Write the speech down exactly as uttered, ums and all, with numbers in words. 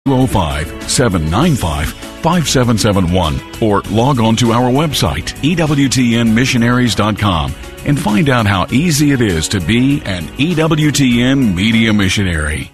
two oh five, seven nine five, five seven seven one or log on to our website, E W T N missionaries dot com, and find out how easy it is to be an E W T N Media Missionary.